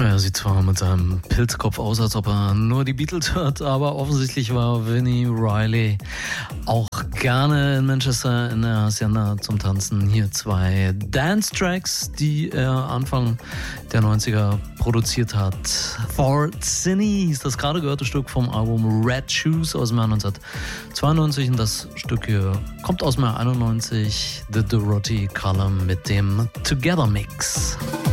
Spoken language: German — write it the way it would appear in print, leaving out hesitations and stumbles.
Er sieht zwar mit seinem Pilzkopf aus, als ob er nur die Beatles hört, aber offensichtlich war Vinnie Riley auch gerne in Manchester in der Hacienda zum Tanzen. Hier 2 Dance-Tracks, die er Anfang der 90er produziert hat. Fort Cine hieß das gerade gehörte Stück vom Album Red Shoes aus dem Jahr 1992 und das Stück hier kommt aus dem Jahr 91, The Dorothy Column mit dem Together Mix.